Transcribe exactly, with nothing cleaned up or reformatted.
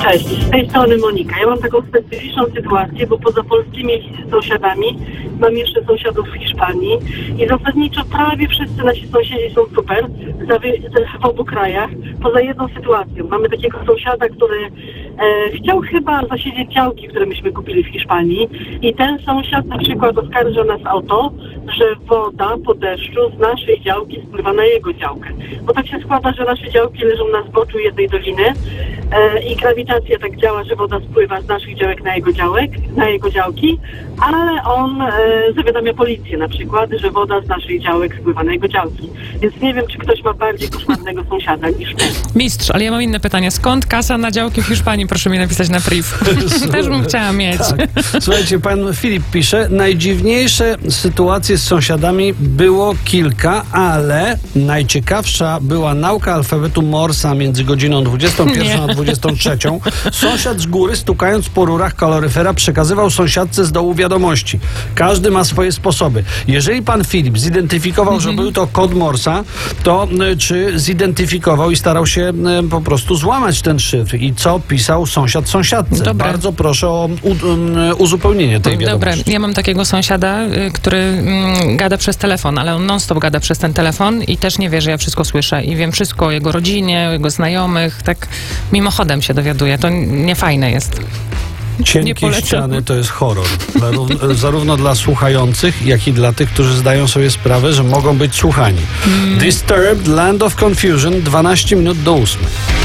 Cześć, z tej strony Monika. Ja mam taką specyficzną sytuację, bo poza polskimi sąsiadami mam jeszcze sąsiadów w Hiszpanii i zasadniczo prawie wszyscy nasi sąsiedzi są super w obu krajach, poza jedną sytuacją. Mamy takiego sąsiada, który e, chciał chyba zasiedzieć działki, które myśmy kupili w Hiszpanii i ten sąsiad na przykład oskarża nas o to, że woda po deszczu z naszej działki spływa na jego działkę. Bo tak się składa, że nasze działki leżą na zboczu jednej doliny e, i grawitacja tak działa, że woda spływa z naszych działek na jego działek, na jego działki, ale on e, zawiadamia policję na przykład, że woda z naszych działek spływa na jego działki. Więc nie wiem, czy ktoś ma bardziej koszmarnego sąsiada niż my. Mistrz, ale ja mam inne pytanie. Skąd kasa na działki w Hiszpanii? Proszę mi napisać na priv. Też bym chciała mieć. Tak. Słuchajcie, pan Filip pisze, najdziwniejsze sytuacje z sąsiadami było kilka, ale najciekawsza była nauka alfabetu Morsa między godziną dwudziestą pierwszą a dwudziestą trzecią. Sąsiad z góry, stukając po rurach kaloryfera, przekazywał sąsiadce z dołu wiadomości. Każdy ma swoje sposoby. Jeżeli pan Filip zidentyfikował, że był to kod Morsa, to y, czy zidentyfikował i starał się y, po prostu złamać ten szyfr i co pisał sąsiad sąsiadce? Dobre. Bardzo proszę o u, y, uzupełnienie tej wiadomości. Dobra, ja mam takiego sąsiada, y, który y, gada przez telefon, ale on non-stop gada przez ten telefon i też nie wie, że ja wszystko słyszę i wiem wszystko o jego rodzinie, o jego znajomych, tak mimochodem się dowiaduję. To niefajne jest. Cienkie ściany to jest horror. Zarówno, zarówno dla słuchających, jak i dla tych, którzy zdają sobie sprawę, że mogą być słuchani. Mm. Disturbed, Land of Confusion, dwanaście minut do ósmej.